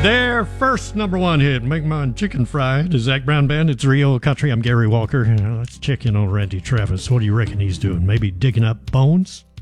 Their first number one hit, Make Mine Chicken Fried, is Zac Brown Band. It's Real Country. I'm Gary Walker. Let's check in on Randy Travis. What do you reckon he's doing? Maybe digging up bones?